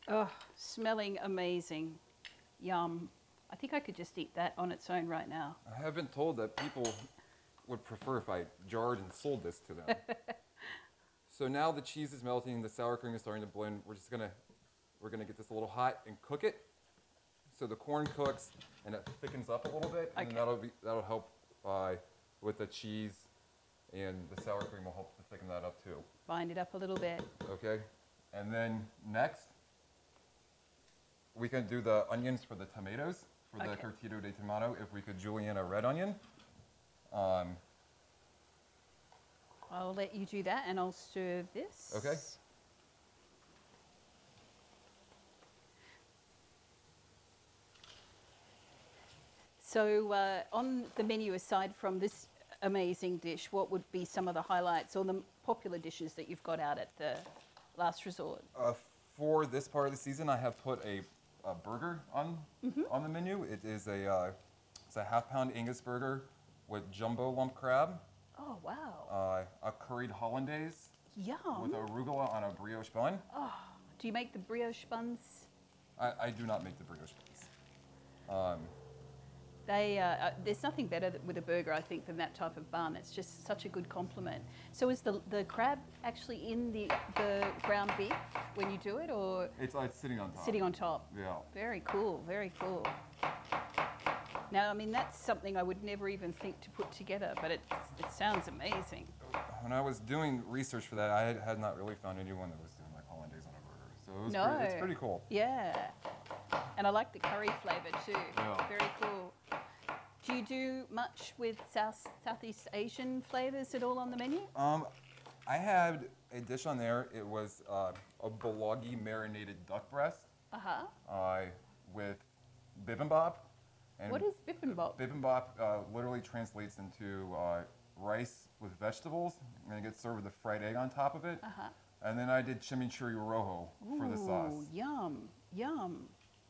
Oh, smelling amazing. Yum. I think I could just eat that on its own right now. I have been told that people would prefer if I jarred and sold this to them. So now the cheese is melting, the sour cream is starting to blend. We're gonna get this a little hot and cook it. So the corn cooks and it thickens up a little bit, and that'll help with the cheese, and the sour cream will help to thicken that up too. Bind it up a little bit. Okay, and then next we can do the onions for the tomatoes for the curtido de tomato. If we could julienne a red onion. I'll let you do that, and I'll stir this. Okay. So on the menu, aside from this amazing dish, what would be some of the highlights or the popular dishes that you've got out at the Last Resort? For this part of the season, I have put a burger on the menu. It's a half-pound Angus burger with jumbo lump crab. Oh, wow. A curried hollandaise. Yum. With arugula on a brioche bun. Oh, do you make the brioche buns? I do not make the brioche buns. There's nothing better with a burger, I think, than that type of bun. It's just such a good compliment. So is the crab actually in the ground beef when you do it, or? It's sitting on top. Sitting on top. Yeah. Very cool, very cool. Now, I mean, that's something I would never even think to put together, but it sounds amazing. When I was doing research for that, I had not really found anyone that was doing like hollandaise on a burger. So it's pretty cool. Yeah. And I like the curry flavor too. Yeah. Very cool. Do you do much with Southeast Asian flavors at all on the menu? I had a dish on there. It was a bulgogi marinated duck breast. With bibimbap. And what is bibimbap? Bibimbap literally translates into rice with vegetables, and it gets served with a fried egg on top of it. And then I did chimichurri rojo for the sauce. Yum, yum.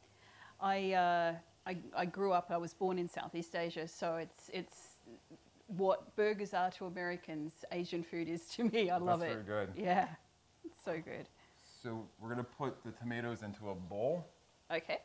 I grew up, I was born in Southeast Asia, so it's what burgers are to Americans, Asian food is to me. I love it. That's very good. Yeah, it's so good. So we're gonna put the tomatoes into a bowl. Okay.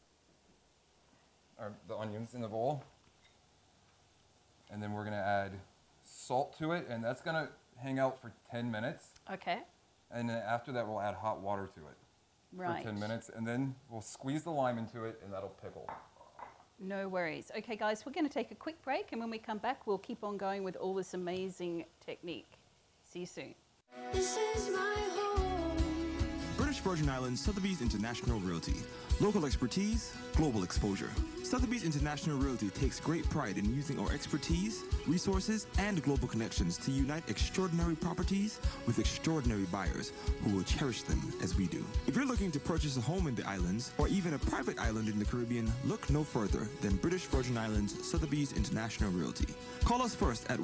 Or the onions in the bowl. And then we're gonna add salt to it, and that's gonna hang out for 10 minutes. Okay. And then after that, we'll add hot water to it. Right. For 10 minutes, and then we'll squeeze the lime into it, and that'll pickle. No worries. Okay, guys, we're going to take a quick break, and when we come back, we'll keep on going with all this amazing technique. See you soon. This is my home. British Virgin Islands Sotheby's International Realty. Local expertise, global exposure. Sotheby's International Realty takes great pride in using our expertise, resources, and global connections to unite extraordinary properties with extraordinary buyers who will cherish them as we do. If you're looking to purchase a home in the islands or even a private island in the Caribbean, look no further than British Virgin Islands Sotheby's International Realty. Call us first at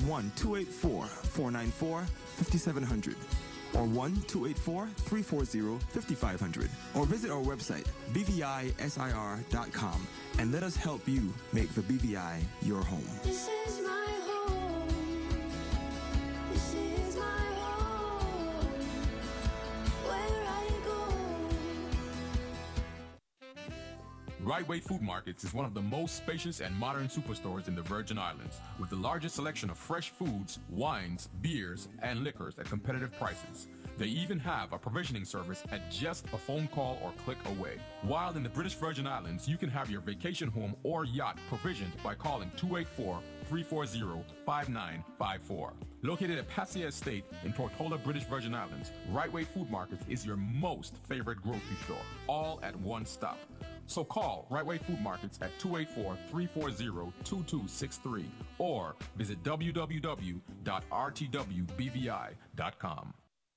1-284-494-5700 or 1-284-340-5500 or visit our website bvisir.com and let us help you make the BVI your home. This is my home. This is my home. Where I go. Right Way Food Markets is one of the most spacious and modern superstores in the Virgin Islands, with the largest selection of fresh foods, wines, beers, and liquors at competitive prices. They even have a provisioning service at just a phone call or click away. While in the British Virgin Islands, you can have your vacation home or yacht provisioned by calling 284-340-5954. Located at Passia Estate in Tortola, British Virgin Islands, Right Way Food Markets is your most favorite grocery store, all at one stop. So call Right Way Food Markets at 284-340-2263 or visit www.rtwbvi.com.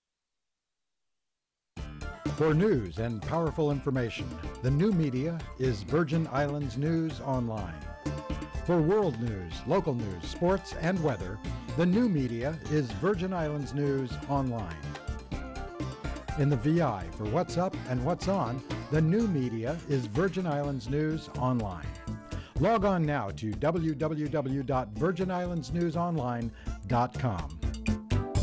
For news and powerful information, the new media is Virgin Islands News Online. For world news, local news, sports, and weather, the new media is Virgin Islands News Online. In the VI for what's up and what's on, the new media is Virgin Islands News Online. Log on now to www.virginislandsnewsonline.com.